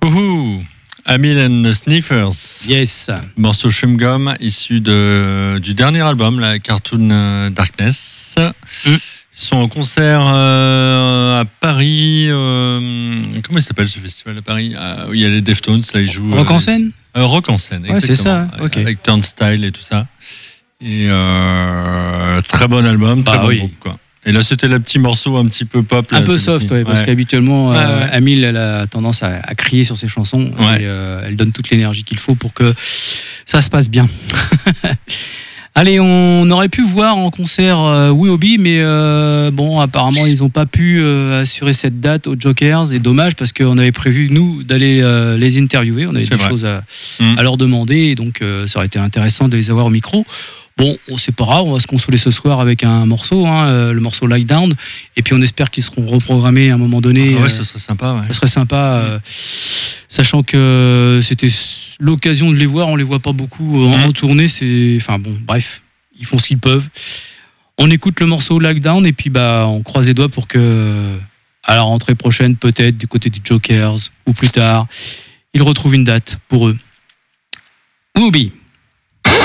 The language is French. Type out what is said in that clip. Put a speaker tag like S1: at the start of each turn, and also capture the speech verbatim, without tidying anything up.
S1: Ouhou, Amil and the Sniffers.
S2: Yes.
S1: Morceau Chewing Gum, issu de, du dernier album, la Cartoon Darkness. Mm. Ils sont en concert euh, à Paris. Euh, comment il s'appelle ce festival à Paris ah, où il y a les Deftones, là ils jouent.
S2: Rock euh, en scène
S1: euh, Rock en scène, exactement.
S2: Ouais, c'est ça, ok.
S1: Avec Turnstile et tout ça. Et euh, très bon album, très bah, bon oui. groupe, quoi. Et là, c'était le petit morceau un petit peu pop. Là,
S2: un peu soft, ouais, parce
S1: ouais.
S2: qu'habituellement,
S1: ouais,
S2: euh,
S1: ouais.
S2: Amil, elle a tendance à, à crier sur ses chansons.
S1: Ouais.
S2: Et euh, elle donne toute l'énergie qu'il faut pour que ça se passe bien. Allez, on aurait pu voir en concert euh, Wee-Oh-Bee, mais euh, bon, apparemment, ils n'ont pas pu euh, assurer cette date aux Jokers. Et dommage, parce qu'on avait prévu, nous, d'aller euh, les interviewer. On avait
S1: C'est
S2: des
S1: vrai.
S2: choses à,
S1: mmh.
S2: à leur demander. Et donc, euh, ça aurait été intéressant de les avoir au micro. Bon, c'est pas grave, on va se consoler ce soir avec un morceau, hein, euh, le morceau Lie Down, et puis on espère qu'ils seront reprogrammés à un moment donné.
S1: Ah ouais,
S2: euh,
S1: ça serait sympa. Ouais.
S2: Ça serait sympa, euh, sachant que c'était l'occasion de les voir, on les voit pas beaucoup en, mmh. en tournée, c'est, enfin bon, bref, ils font ce qu'ils peuvent. On écoute le morceau Lie Down, et puis bah, on croise les doigts pour que, à la rentrée prochaine, peut-être du côté des Jokers, ou plus tard, ils retrouvent une date pour eux. Wee-Oh-Bee.